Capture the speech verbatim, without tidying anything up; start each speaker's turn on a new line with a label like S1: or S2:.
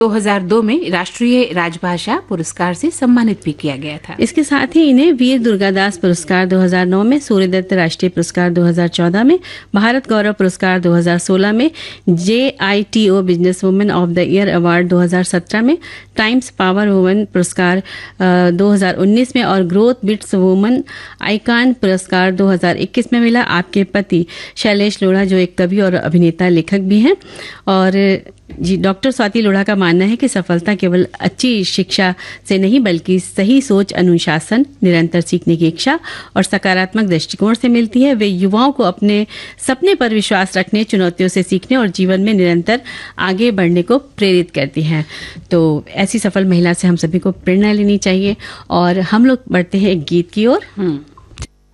S1: दो हज़ार दो में राष्ट्रीय राजभाषा पुरस्कार से सम्मानित भी किया गया था।
S2: इसके साथ ही इन्हें वीर दुर्गादास पुरस्कार दो हज़ार नौ में, सूर्यदत्त राष्ट्रीय पुरस्कार दो हज़ार चौदह में, भारत गौरव पुरस्कार दो हज़ार सोलह में, जे I T O business women of the year award दो हज़ार सत्रह में, टाइम्स पावर वुमेन पुरस्कार दो हज़ार उन्नीस में और ग्रोथ बिट्स वुमेन आइकॉन पुरस्कार दो हज़ार इक्कीस में मिला। आपके पति शैलेश लोढ़ा जो एक कवि और अभिनेता लेखक भी हैं, और जी डॉक्टर स्वाति लोढ़ा का मानना है कि सफलता केवल अच्छी शिक्षा से नहीं बल्कि सही सोच, अनुशासन, निरंतर सीखने की इच्छा और सकारात्मक दृष्टिकोण से मिलती है। वे युवाओं को अपने सपने पर विश्वास रखने, चुनौतियों से सीखने और जीवन में निरंतर आगे बढ़ने को प्रेरित करती हैं। तो ऐसी सफल महिला से हम सभी को प्रेरणा लेनी चाहिए। और हम लोग बढ़ते हैं एक गीत की ओर।